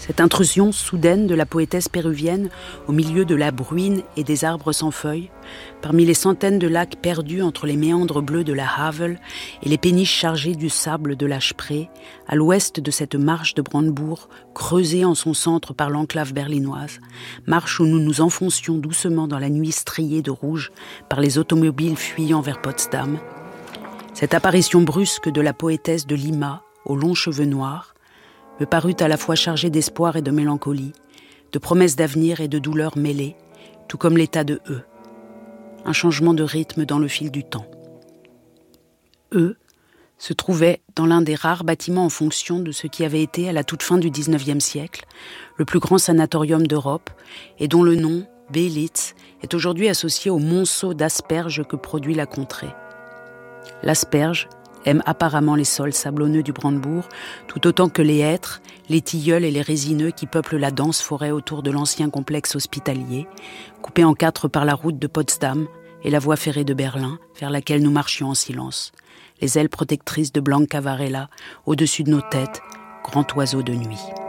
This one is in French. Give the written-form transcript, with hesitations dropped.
Cette intrusion soudaine de la poétesse péruvienne au milieu de la bruine et des arbres sans feuilles, parmi les centaines de lacs perdus entre les méandres bleus de la Havel et les péniches chargées du sable de la Spree, à l'ouest de cette marche de Brandebourg, creusée en son centre par l'enclave berlinoise, marche où nous nous enfoncions doucement dans la nuit striée de rouge par les automobiles fuyant vers Potsdam. Cette apparition brusque de la poétesse de Lima, aux longs cheveux noirs, me parut à la fois chargée d'espoir et de mélancolie, de promesses d'avenir et de douleurs mêlées, tout comme l'état de E. Un changement de rythme dans le fil du temps. E se trouvait dans l'un des rares bâtiments en fonction de ce qui avait été, à la toute fin du XIXe siècle, le plus grand sanatorium d'Europe et dont le nom, Belitz, est aujourd'hui associé au monceau d'asperges que produit la contrée. L'asperge aime apparemment les sols sablonneux du Brandebourg, tout autant que les hêtres, les tilleuls et les résineux qui peuplent la dense forêt autour de l'ancien complexe hospitalier, coupé en 4 par la route de Potsdam et la voie ferrée de Berlin, vers laquelle nous marchions en silence, les ailes protectrices de Blanca Varela au-dessus de nos têtes, grand oiseau de nuit.